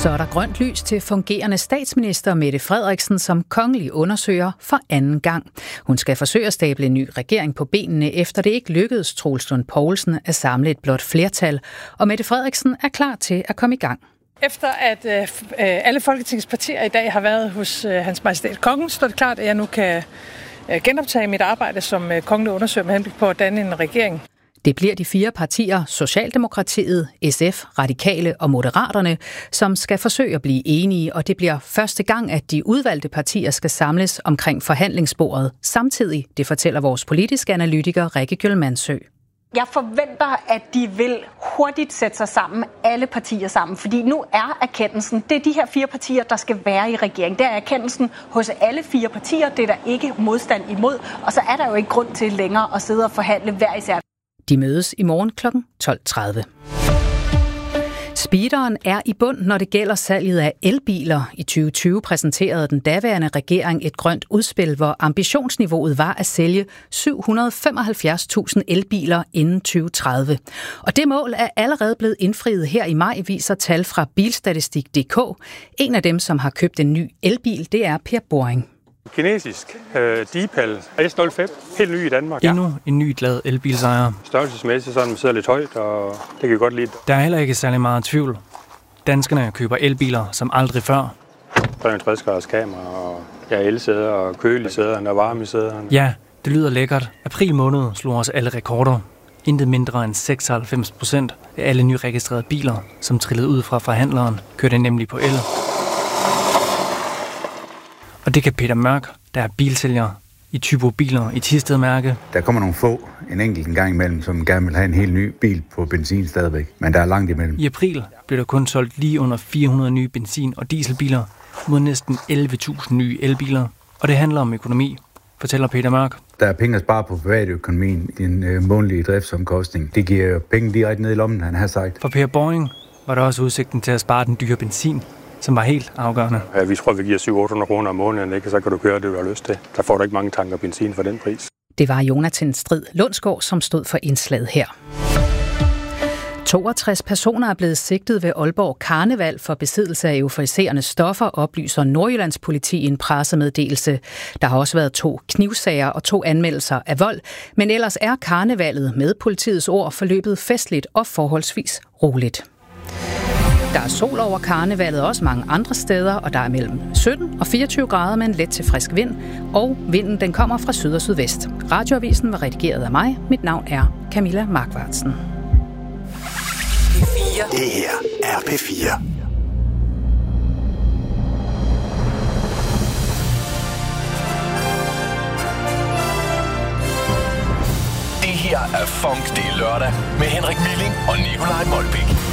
Så er der grønt lys til fungerende statsminister Mette Frederiksen som kongelig undersøger for anden gang. Hun skal forsøge at stable en ny regering på benene, efter det ikke lykkedes Troels Lund Poulsen at samle et blåt flertal, og Mette Frederiksen er klar til at komme i gang. Efter at alle Folketingets partier i dag har været hos Hans Majestæt Kongen, står det klart, at jeg nu kan genoptage mit arbejde som kongelig undersøger med henblik på at danne en regering. Det bliver de 4 partier, Socialdemokratiet, SF, Radikale og Moderaterne, som skal forsøge at blive enige, og det bliver første gang, at de udvalgte partier skal samles omkring forhandlingsbordet. Samtidig, det fortæller vores politiske analytiker Rikke Gjølmandsø. Jeg forventer, at de vil hurtigt sætte sig sammen, alle partier sammen, fordi nu er erkendelsen, det er de her 4 partier, der skal være i regering. Det er erkendelsen hos alle 4 partier, det er der ikke modstand imod, og så er der jo ikke grund til længere at sidde og forhandle hver især. De mødes i morgen kl. 12.30. Speederen er i bund, når det gælder salget af elbiler. I 2020 præsenterede den daværende regering et grønt udspil, hvor ambitionsniveauet var at sælge 775.000 elbiler inden 2030. Og det mål er allerede blevet indfriet her i maj, viser tal fra Bilstatistik.dk. En af dem, som har købt en ny elbil, det er Per Boring. Kinesisk Deepal S05, helt ny i Danmark. Endnu en ny glad elbilsejer. Størrelsesmæssigt sådan sidder lidt højt, og det kan jeg godt lide. Der er heller ikke særlig meget tvivl. Danskerne køber elbiler som aldrig før. 63 graders kamera, og elsæder og kølige sæder og varme sæder. Ja, det lyder lækkert. April måned slog os alle rekorder. Intet mindre end 96% af alle nyregistrerede biler, som trillede ud fra forhandleren, kørte nemlig på el. Og det kan Peter Mørk, der er bilsælger i Typo Biler i Thisted-mærke. Der kommer nogle få, en gang imellem, som gerne vil have en helt ny bil på benzin stadigvæk. Men der er langt imellem. I april blev der kun solgt lige under 400 nye benzin- og dieselbiler mod næsten 11.000 nye elbiler. Og det handler om økonomi, fortæller Peter Mørk. Der er penge at spare på privatøkonomien i en månedlig driftsomkostning. Det giver penge direkte ned i lommen, han har sagt. For Per Boring var der også udsigten til at spare den dyre benzin, som var helt afgørende. Ja, vi tror, vi giver 700-800 kroner om måneden, ikke? Så kan du køre det, du har lyst til. Der får du ikke mange tanker benzin for den pris. Det var Jonathan Strid Lundsgaard, som stod for indslaget her. 62 personer er blevet sigtet ved Aalborg Karneval for besiddelse af euforiserende stoffer, oplyser Nordjyllands politi i en pressemeddelelse. Der har også været 2 knivsager og 2 anmeldelser af vold, men ellers er karnevalet med politiets ord forløbet festligt og forholdsvis roligt. Der er sol over karnevalet også mange andre steder, og der er mellem 17 og 24 grader med en let til frisk vind, og vinden den kommer fra syd og sydvest. Radioavisen var redigeret af mig. Mit navn er Camilla Markvartsen. Det her er P4. Det her er Funk, det er lørdag med Henrik Milling og Nikolaj Molbæk.